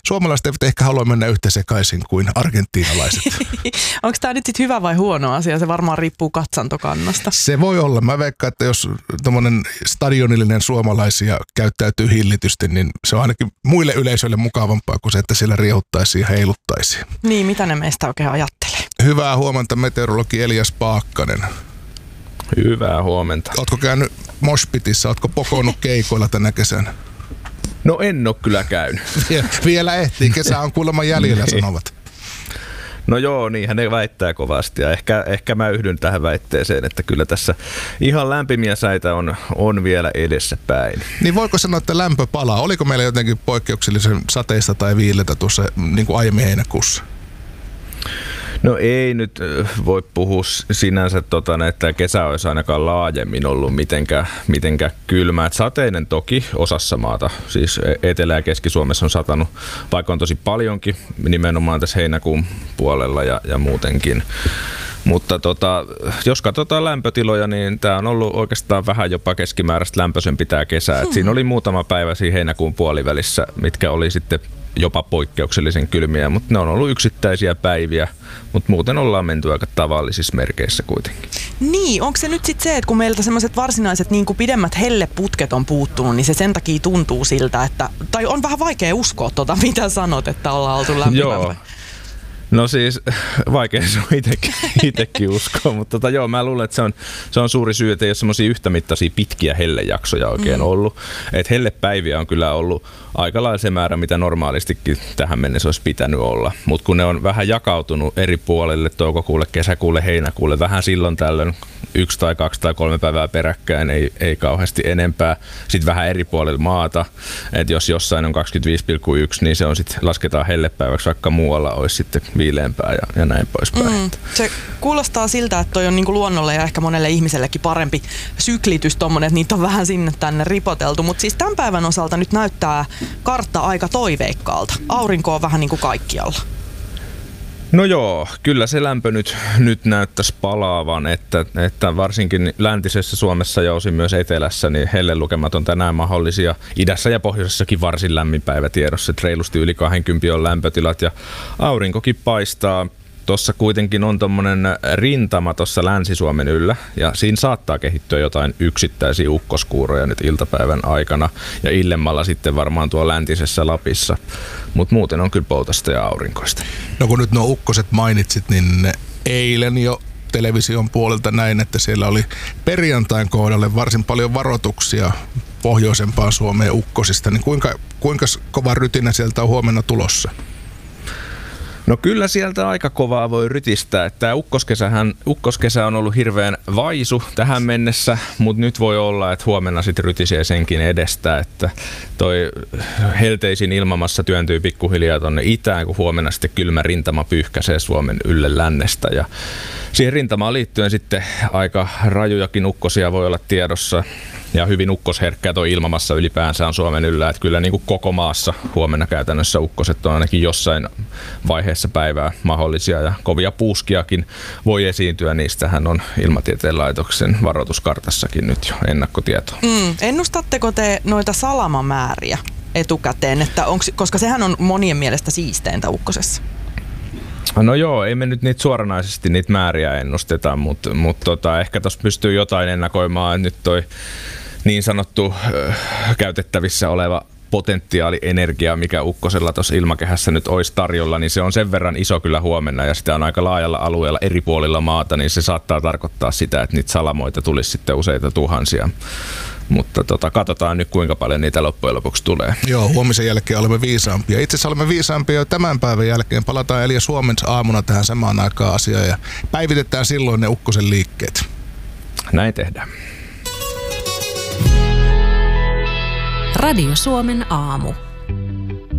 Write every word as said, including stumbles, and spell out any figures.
suomalaiset eivät ehkä halua mennä yhtä sekaisin kuin argentiinalaiset. Onko tämä nyt sitten hyvä vai huono asia? Se varmaan riippuu katsantokannasta. Se voi olla. Mä veikkaan, että jos tommonen stadionillinen suomalaisia käyttäytyy hillitysti, niin se on ainakin muille yleisöille mukavampaa kuin se, että siellä riehuttaisiin ja heiluttaisiin. Niin, mitä ne meistä oikein ajattelee? Hyvää huomenta, meteorologi Elias Paakkanen. Hyvää huomenta. Ootko käynyt moshpitissä? Ootko pokonnut keikoilla tänä kesänä? No en ole kyllä käynyt. Vielä ehtii. Kesä on kuulemma jäljellä, niin sanovat. No joo, niinhän ne väittää kovasti ja ehkä, ehkä mä yhdyn tähän väitteeseen, että kyllä tässä ihan lämpimiä säitä on, on vielä edessä päin. Niin voiko sanoa, että lämpö palaa? Oliko meillä jotenkin poikkeuksellisen sateista tai viiletä tuossa niin kuin aiemmin heinäkuussa? No ei nyt voi puhua sinänsä, tota, että kesä olisi ainakaan laajemmin ollut mitenkään, mitenkään kylmää. Et sateinen toki osassa maata, siis Etelä- ja Keski-Suomessa on satanut, vaikka on tosi paljonkin, nimenomaan tässä heinäkuun puolella ja, ja muutenkin. Mutta tota, jos katsotaan lämpötiloja, niin tämä on ollut oikeastaan vähän jopa keskimääräistä lämpöisempi tämä kesä. Et siinä oli muutama päivä siinä heinäkuun puolivälissä, mitkä oli sitten jopa poikkeuksellisen kylmiä, mutta ne on ollut yksittäisiä päiviä, mutta muuten ollaan menty aika tavallisissa merkeissä kuitenkin. Niin, onko se nyt sitten se, että kun meiltä semmoiset varsinaiset niin kuin pidemmät helleputket on puuttunut, niin se sen takia tuntuu siltä, että, tai on vähän vaikea uskoa tuota, mitä sanot, että ollaan oltu lämpimämpää. No siis vaikea se on itekin, itekin uskoa, mutta tota, joo, mä luulen, että se on, se on suuri syy, että ei ole semmoisia yhtämittaisia pitkiä hellejaksoja oikein mm. ollut. Että hellepäiviä on kyllä ollut aika lailla se määrä, mitä normaalistikin tähän mennessä olisi pitänyt olla. Mutta kun ne on vähän jakautunut eri puolelle, toukokuulle, kesäkuulle, heinäkuulle, vähän silloin tällöin yksi tai kaksi tai kolme päivää peräkkäin, ei, ei kauheasti enempää. Sitten vähän eri puolilla maata, että jos jossain on kaksikymmentäviisi pilkku yksi, niin se on sitten, lasketaan hellepäiväksi, vaikka muualla olisi sitten viileämpää ja, ja näin poispäin. Mm, se kuulostaa siltä, että toi on niinku luonnolle ja ehkä monelle ihmisellekin parempi syklitys tommonen, että niitä on vähän sinne tänne ripoteltu. Mutta siis tämän päivän osalta nyt näyttää kartta aika toiveikkaalta. Aurinko on vähän niin kuin kaikkialla. No joo, kyllä se lämpö nyt, nyt näyttäisi palaavan, että, että varsinkin läntisessä Suomessa ja osin myös etelässä, niin hellelukemat on tänään mahdollisia. Idässä ja pohjoisessakin varsin lämmin päivä tiedossa, että reilusti yli kaksikymmentä on lämpötilat ja aurinkokin paistaa. Tuossa kuitenkin on tommonen rintama tuossa Länsi-Suomen yllä ja siinä saattaa kehittyä jotain yksittäisiä ukkoskuuroja nyt iltapäivän aikana ja illemmalla sitten varmaan tuo läntisessä Lapissa, mutta muuten on kyllä poutasta ja aurinkoista. No kun nyt nuo ukkoset mainitsit, niin eilen jo television puolelta näin, että siellä oli perjantain kohdalle varsin paljon varoituksia pohjoisempaan Suomeen ukkosista, niin kuinka, kuinka kova rytinä sieltä on huomenna tulossa? No kyllä sieltä aika kovaa voi rytistää. Tämä ukkoskesähän, ukkoskesä on ollut hirveän vaisu tähän mennessä, mutta nyt voi olla, että huomenna sitten rytisee senkin edestä, että toi helteisin ilmamassa työntyy pikkuhiljaa tonne itään, kun huomenna sitten kylmä rintama pyyhkäisee Suomen ylle lännestä. Ja siihen rintamaan liittyen sitten aika rajujakin ukkosia voi olla tiedossa. Ja hyvin ukkosherkkää tuo ilmamassa ylipäänsä on Suomen yllä, että kyllä niin kuin koko maassa huomenna käytännössä ukkoset on ainakin jossain vaiheessa päivää mahdollisia ja kovia puuskiakin voi esiintyä. Niistähän on Ilmatieteen laitoksen varoituskartassakin nyt jo ennakkotietoa. Mm, ennustatteko te noita salamamääriä etukäteen, että onks, koska sehän on monien mielestä siisteintä ukkosessa? No joo, ei me nyt niitä suoranaisesti niitä määriä ennusteta, mutta mut tota, ehkä tuossa pystyy jotain ennakoimaan, että nyt toi niin sanottu äh, käytettävissä oleva potentiaalienergia, mikä ukkosella tuossa ilmakehässä nyt olisi tarjolla, niin se on sen verran iso kyllä huomenna ja sitä on aika laajalla alueella eri puolilla maata, niin se saattaa tarkoittaa sitä, että niitä salamoita tulisi sitten useita tuhansia. Mutta tota, katsotaan nyt, kuinka paljon niitä loppujen lopuksi tulee. Joo, huomisen jälkeen olemme viisaampia. Itse asiassa olemme viisaampia jo tämän päivän jälkeen. Palataan Elias Suomen aamuna tähän samaan aikaan asiaan ja päivitetään silloin ne ukkosen liikkeet. Näin tehdään. Radio Suomen aamu.